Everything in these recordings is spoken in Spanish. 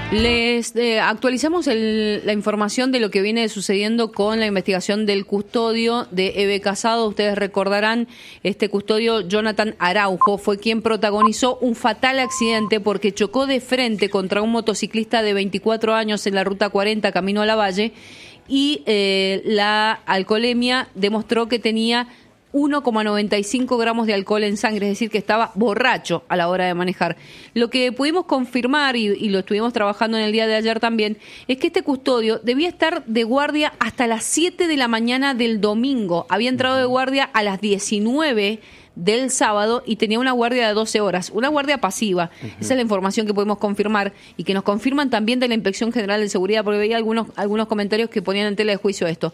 Les actualizamos la información de lo que viene sucediendo con la investigación del custodio de Eve Casado. Ustedes recordarán, este custodio, Jonathan Araujo, fue quien protagonizó un fatal accidente porque chocó de frente contra un motociclista de 24 años en la Ruta 40 camino a Lavalle y la alcoholemia demostró que tenía 1,95 gramos de alcohol en sangre, es decir, que estaba borracho a la hora de manejar. Lo que pudimos confirmar, y lo estuvimos trabajando en el día de ayer también, es que este custodio debía estar de guardia hasta las 7 de la mañana del domingo. Había entrado de guardia a las 19 del sábado y tenía una guardia de 12 horas, una guardia pasiva. Esa es la información que podemos confirmar y que nos confirman también de la Inspección General de Seguridad, porque veía algunos comentarios que ponían en tela de juicio esto.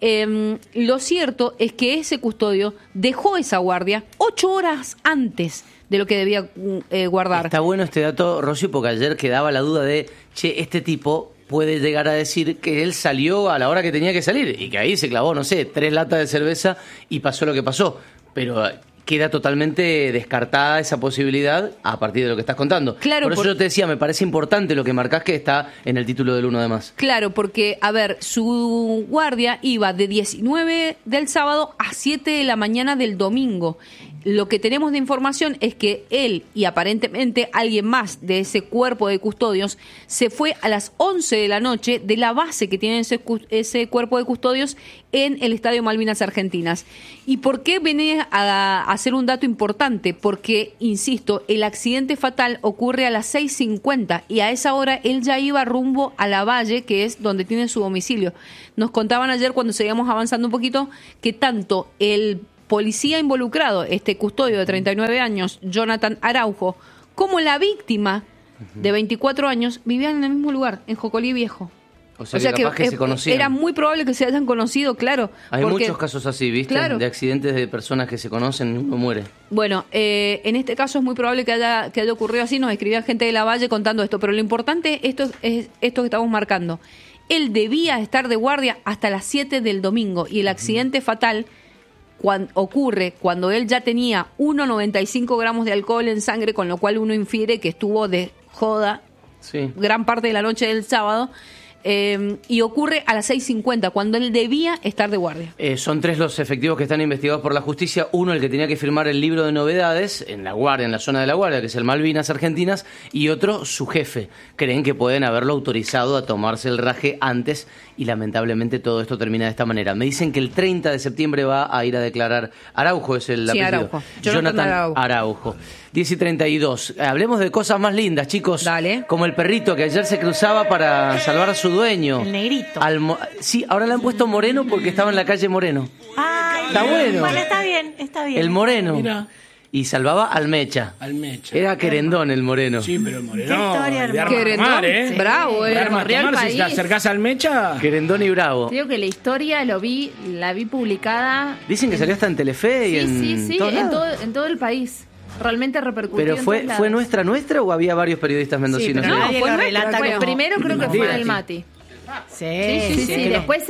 Lo cierto es que ese custodio dejó esa guardia 8 horas antes de lo que debía guardar. Está bueno este dato, Rosy, porque ayer quedaba la duda de, este tipo puede llegar a decir que él salió a la hora que tenía que salir y que ahí se clavó, 3 latas de cerveza y pasó lo que pasó. Pero queda totalmente descartada esa posibilidad a partir de lo que estás contando. Claro, por eso yo te decía, me parece importante lo que marcás que está en el título del 1 de más. Claro, porque, a ver, su guardia iba de 19 del sábado a 7 de la mañana del domingo. Lo que tenemos de información es que él y aparentemente alguien más de ese cuerpo de custodios se fue a las 11 de la noche de la base que tiene ese cuerpo de custodios en el Estadio Malvinas Argentinas. ¿Y por qué viene a hacer un dato importante? Porque, insisto, el accidente fatal ocurre a las 6:50 y a esa hora él ya iba rumbo a Lavalle, que es donde tiene su domicilio. Nos contaban ayer, cuando seguíamos avanzando un poquito, que tanto el policía involucrado, este custodio de 39 años, Jonathan Araujo, como la víctima de 24 años, vivían en el mismo lugar, en Jocolí Viejo. O sea que se conocían. Era muy probable que se hayan conocido, claro. Hay muchos casos así, ¿viste? Claro. De accidentes de personas que se conocen y uno muere. Bueno, en este caso es muy probable que haya ocurrido así. Nos escribía gente de Lavalle contando esto, pero lo importante es esto que estamos marcando. Él debía estar de guardia hasta las 7 del domingo y el accidente fatal ocurre cuando él ya tenía 1,95 gramos de alcohol en sangre, con lo cual uno infiere que estuvo de joda gran parte de la noche del sábado. Y ocurre a las 6:50, cuando él debía estar de guardia. Son 3 los efectivos que están investigados por la justicia. Uno, el que tenía que firmar el libro de novedades en la guardia, en la zona de la guardia, que es el Malvinas Argentinas, y otro, su jefe. Creen que pueden haberlo autorizado a tomarse el raje antes y lamentablemente todo esto termina de esta manera. Me dicen que el 30 de septiembre va a ir a declarar. Araujo es el apellido. Araujo. Jonathan Araujo. 10:32. Hablemos de cosas más lindas, chicos. Dale. Como el perrito que ayer se cruzaba para salvar a su dueño. El negrito. Sí, ahora le han puesto Moreno porque estaba en la calle Moreno. Ay, está bueno. Bueno, está bien. El Moreno. Mira. Y salvaba al Mecha. Era querendón el Moreno. Sí, pero el Moreno. Qué historia, de arma a tomar, Sí. Bravo, si te acercás al Mecha. Querendón y bravo. Creo que la historia la vi publicada. Dicen que salió hasta en Telefe y en todo el país. Realmente repercutió. ¿Pero fue nuestra o había varios periodistas mendocinos? Sí, no, fue nuestra. Bueno, primero creo que fue el Mati. Sí. Después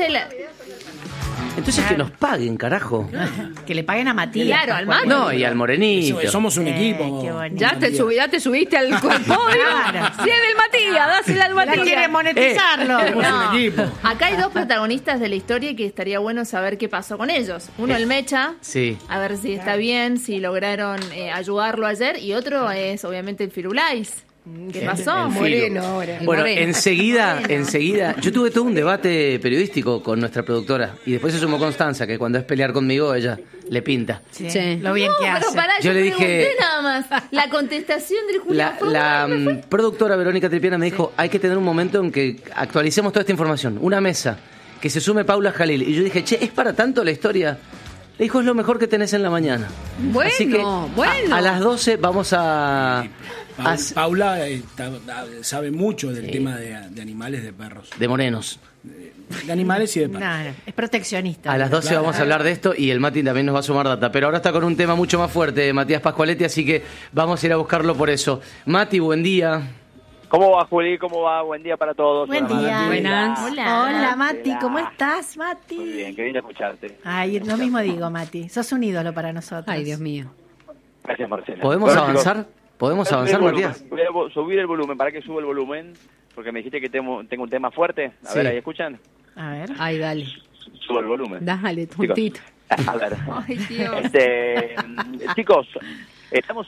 Entonces que nos paguen, carajo. Que le paguen a Matías. Claro, al Mati. No, y al Morenito. Somos un equipo. Ya te subiste al podio. Sí, del Matías, dásela al Matías. Ya quiere monetizarlo. Somos un equipo. Acá hay 2 protagonistas de la historia que estaría bueno saber qué pasó con ellos. Uno, el Mecha. Sí. A ver si está bien, si lograron ayudarlo ayer. Y otro es, obviamente, el Firulais. ¿Qué pasó? Moreno ahora. Bueno, enseguida, yo tuve todo un debate periodístico con nuestra productora y después se sumó Constanza, que cuando es pelear conmigo ella le pinta. Sí. Lo bien que hace. Pero pará, yo le dije nada más. La contestación del Julián. La productora Verónica Tripiana me dijo, hay que tener un momento en que actualicemos toda esta información, una mesa, que se sume Paula Jalil. Y yo dije, es para tanto la historia. Le dijo, es lo mejor que tenés en la mañana. Bueno, así que a las 12 vamos a... Paula sabe mucho del tema de animales, de perros. De morenos. De animales y de perros. No, es proteccionista. A las 12 vamos a hablar de esto y el Mati también nos va a sumar data. Pero ahora está con un tema mucho más fuerte, Matías Pascualetti, así que vamos a ir a buscarlo por eso. Mati, buen día. ¿Cómo va, Juli? ¿Cómo va? Buen día para todos. Buen día. Buenas. Hola, Mati. ¿Cómo estás, Mati? Muy bien, qué bien escucharte. Ay, lo mismo digo, Mati. Sos un ídolo para nosotros. Ay, Dios mío. Gracias, Marcela. ¿Podemos avanzar? ¿Podemos avanzar, Matías? Voy a subir el volumen. ¿Para qué subo el volumen? porque me dijiste que tengo un tema fuerte. A Sí. ver, ¿ahí escuchan? A ver. Ay, dale. Subo el volumen. Dale, Chicos, tontito. a ver. Ay, Dios. Chicos, estamos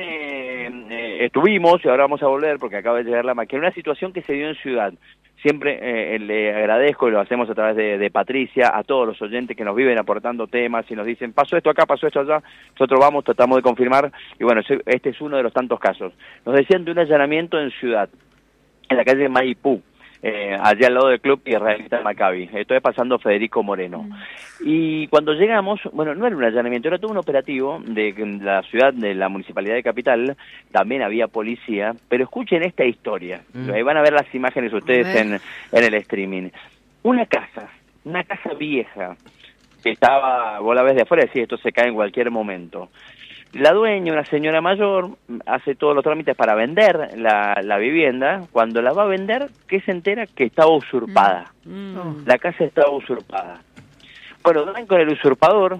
estuvimos, y ahora vamos a volver porque acaba de llegar la máquina, una situación que se dio en Ciudad. Siempre le agradezco, y lo hacemos a través de Patricia, a todos los oyentes que nos viven aportando temas y nos dicen, pasó esto acá, pasó esto allá. Nosotros vamos, tratamos de confirmar, y bueno, este es uno de los tantos casos. Nos decían de un allanamiento en Ciudad, en la calle Maipú, allá al lado del club israelita Maccabi. Estoy pasando Federico Moreno. Y cuando llegamos, bueno, no era un allanamiento, era todo un operativo de la ciudad, de la municipalidad de Capital, también había policía, pero escuchen esta historia. Ahí van a ver las imágenes ustedes en el streaming. Una casa vieja, que estaba, vos la ves de afuera y decís, esto se cae en cualquier momento. La dueña, una señora mayor, hace todos los trámites para vender la vivienda. Cuando la va a vender, ¿qué se entera? Que estaba usurpada. La casa estaba usurpada. Bueno, dan con el usurpador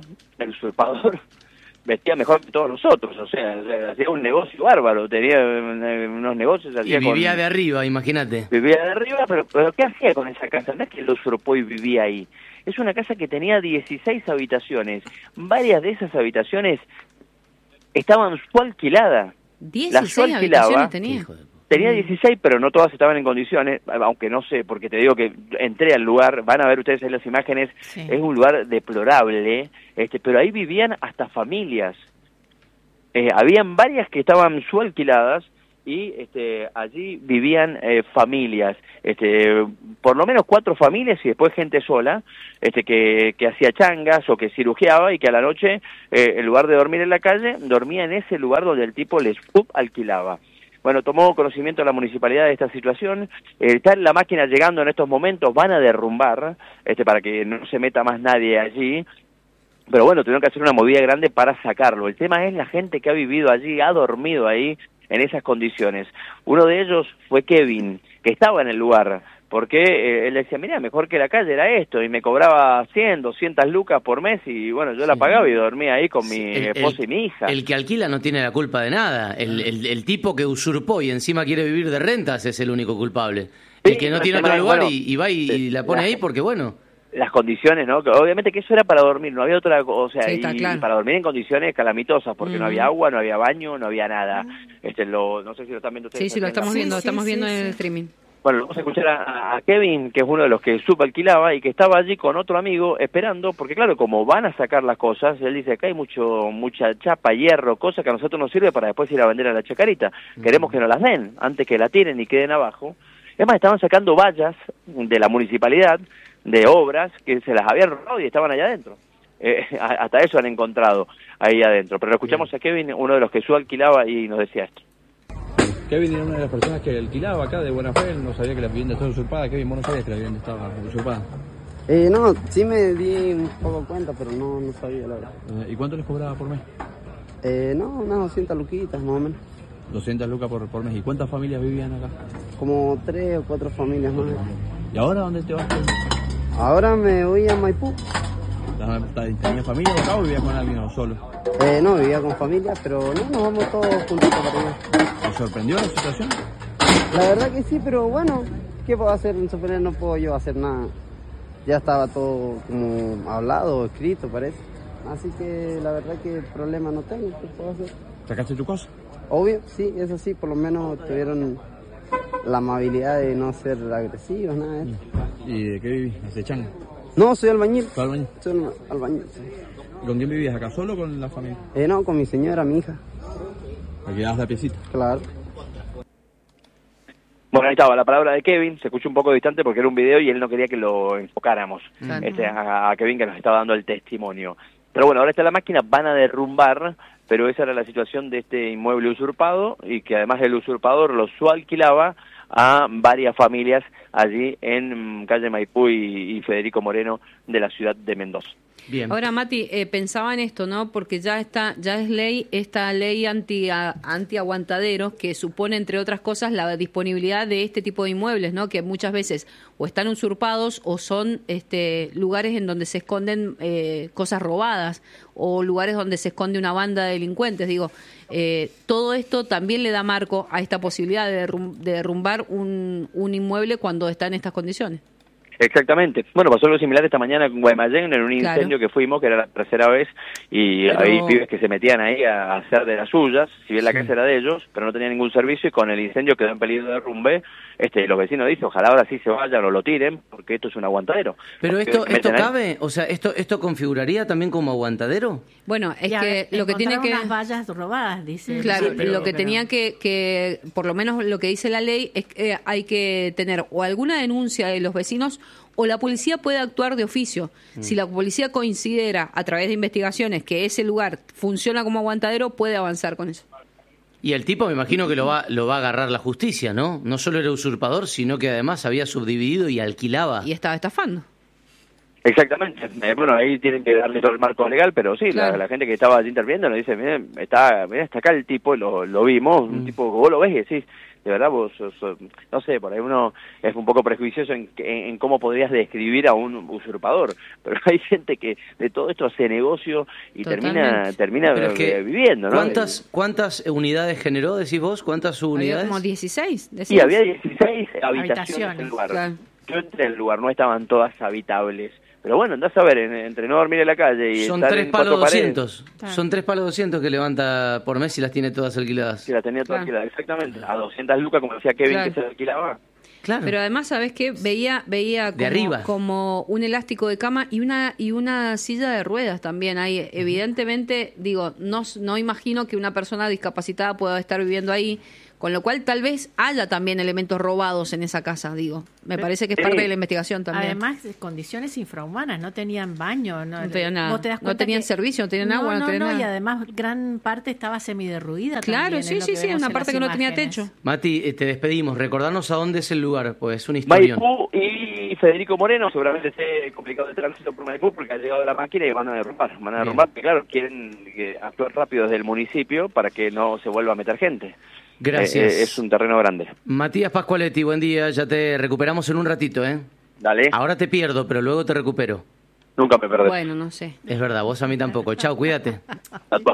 vestía mejor que todos nosotros, o sea, hacía un negocio bárbaro, tenía unos negocios... Y vivía de arriba, imagínate. Vivía de arriba, pero ¿qué hacía con esa casa? No es que lo usurpó y vivía ahí. Es una casa que tenía 16 habitaciones. Varias de esas habitaciones estaban subalquiladas. 16 habitaciones tenía. Tenía 16, pero no todas estaban en condiciones, aunque no sé, porque te digo que entré al lugar, van a ver ustedes en las imágenes, Sí. es un lugar deplorable, pero ahí vivían hasta familias. Habían varias que estaban subalquiladas y allí vivían familias, por lo menos 4 familias y después gente sola, que hacía changas o que cirugiaba y que a la noche, en lugar de dormir en la calle, dormía en ese lugar donde el tipo les alquilaba. Bueno, tomó conocimiento la municipalidad de esta situación, está la máquina llegando en estos momentos, van a derrumbar, para que no se meta más nadie allí, pero bueno, tuvieron que hacer una movida grande para sacarlo. El tema es la gente que ha vivido allí, ha dormido ahí, en esas condiciones. Uno de ellos fue Kevin, que estaba en el lugar, porque él decía, mira, mejor que la calle era esto, y me cobraba 100, 200 lucas por mes, y bueno, yo la pagaba y dormía ahí con mi esposa y mi hija. El que alquila no tiene la culpa de nada. El tipo que usurpó y encima quiere vivir de rentas es el único culpable. El Sí, que no pero tiene el otro tema es, lugar bueno, y va y la pone ahí porque, bueno... Las condiciones, ¿no? Que obviamente que eso era para dormir, no había otra cosa, o sea, Sí, está claro. para dormir en condiciones calamitosas, porque no había agua, no había baño, no había nada. No sé si lo están viendo ustedes. Sí, sí, lo estamos Sí, viendo, sí, estamos sí, viendo en sí. el streaming. Bueno, vamos a escuchar a Kevin, que es uno de los que subalquilaba y que estaba allí con otro amigo esperando, porque claro, como van a sacar las cosas, él dice, acá hay mucha chapa, hierro, cosas que a nosotros nos sirve para después ir a vender a la chacarita. Queremos que nos las den, antes que la tiren y queden abajo. Es más, estaban sacando vallas de la municipalidad, de obras, que se las habían robado y estaban allá adentro. Hasta eso han encontrado ahí adentro. Pero lo escuchamos a Kevin, uno de los que subalquilaba, y nos decía esto. Kevin era una de las personas que alquilaba acá de buena fe, no sabía que la vivienda estaba usurpada. Kevin, vos no sabías que la vivienda estaba usurpada. No, sí me di un poco cuenta, pero no sabía la verdad. ¿Y cuánto les cobraba por mes? No, unas 200 luquitas más o menos. 200 lucas por mes. ¿Y cuántas familias vivían acá? Como 3 o 4 familias más. ¿Y ahora dónde te vas? Ahora me voy a Maipú. ¿Tenías familia acá o vivías con alguien o solo? No, vivía con familia, pero no, nos vamos todos juntos para allá. ¿Te sorprendió la situación? La verdad que sí, pero bueno, ¿qué puedo hacer? En Soferén no puedo yo hacer nada. Ya estaba todo como hablado, escrito, parece. Así que la verdad que problema no tengo, ¿qué puedo hacer? ¿Sacaste tu cosa? Obvio, sí, eso sí, por lo menos tuvieron la amabilidad de no ser agresivos, nada de eso. ¿Y de qué vivís? ¿Hace changa? No, soy albañil. ¿Soy albañil? Soy albañil, sí. ¿Y con quién vivías acá? ¿Solo o con la familia? No, con mi señora, mi hija. Aquí das la piecita. Claro. Bueno, ahí estaba la palabra de Kevin, se escuchó un poco distante porque era un video y él no quería que lo enfocáramos, a Kevin, que nos estaba dando el testimonio. Pero bueno, ahora está la máquina, van a derrumbar, pero esa era la situación de este inmueble usurpado, y que además el usurpador lo subalquilaba a varias familias allí en calle Maipú y Federico Moreno de la ciudad de Mendoza. Bien. Ahora, Mati, pensaba en esto, ¿no? Porque ya es ley esta ley anti-aguantaderos que supone, entre otras cosas, la disponibilidad de este tipo de inmuebles, ¿no? Que muchas veces o están usurpados o son lugares en donde se esconden cosas robadas o lugares donde se esconde una banda de delincuentes. Digo, todo esto también le da marco a esta posibilidad de derrumbar un inmueble cuando está en estas condiciones. Exactamente. Bueno, pasó algo similar esta mañana con Guaymallén en un incendio Claro. que fuimos, que era la tercera vez, y Pero- hay pibes que se metían ahí a hacer de las suyas, si bien la casa era de ellos, pero no tenía ningún servicio y con el incendio quedó en peligro de derrumbe. Los vecinos dicen, ojalá ahora sí se vayan o lo tiren, porque esto es un aguantadero. Pero Porque esto meten ahí. cabe, o sea, esto configuraría también como aguantadero. Bueno, es Y que lo que tiene que... unas vallas robadas, dice. Claro, Sí, pero- lo que tenía que, por lo menos lo que dice la ley, es que hay que tener o alguna denuncia de los vecinos o la policía puede actuar de oficio. Si la policía considera a través de investigaciones que ese lugar funciona como aguantadero, puede avanzar con eso. Y el tipo me imagino que lo va a agarrar la justicia, ¿no? No solo era usurpador, sino que además había subdividido y alquilaba. Y estaba estafando. Exactamente. Bueno, ahí tienen que darle todo el marco legal, pero sí, Claro. la gente que estaba allí interviniendo nos dice, miren, está acá el tipo, lo vimos, un tipo que vos lo ves y decís, de verdad vos no sé, por ahí uno es un poco prejuicioso en cómo podrías describir a un usurpador, pero hay gente que de todo esto hace negocio y termina Pero es que, viviendo, ¿no? ¿Cuántas unidades generó, decís vos? ¿Cuántas Había unidades? como 16. Sí, había 16 habitaciones en el Habitaciones, lugar. claro. Yo entré en el lugar, no estaban todas habitables. Pero bueno, andás a ver, entre no dormir en la calle y Son estar 3 en palos cuatro paredes, 200. Son 3 palos 200 que levanta por mes y las tiene todas alquiladas. si la tenía toda Claro. alquilada, exactamente. A 200 lucas, como decía Kevin, Claro. que se alquilaba. Claro. Pero además, ¿sabés qué? Veía De arriba. como un elástico de cama y una silla de ruedas también ahí. Evidentemente, digo, no imagino que una persona discapacitada pueda estar viviendo ahí, con lo cual tal vez haya también elementos robados en esa casa, digo. Me parece que es parte de la investigación también. Además, condiciones infrahumanas, no tenían baño. No tenían nada. Vos te das No cuenta tenían que- servicio, no tenían agua, no tenían nada. Y además gran parte estaba semiderruida. Claro, también, sí, en lo sí, que sí, vemos una en parte las que no tenía imágenes. techo. Mati, te despedimos. Recordarnos a dónde es el lugar, pues es una historia. Maipú y Federico Moreno, seguramente esté complicado el tránsito por Maipú porque ha llegado la máquina y van a derrumbar. Porque claro, quieren actuar rápido desde el municipio para que no se vuelva a meter gente. Gracias. Es un terreno grande. Matías Pascualetti, buen día. Ya te recuperamos en un ratito, ¿eh? Dale, Ahora te pierdo, pero luego te recupero. nunca me perdés. Bueno, no sé. Es verdad, vos a mí tampoco. Chao, cuídate. A vos.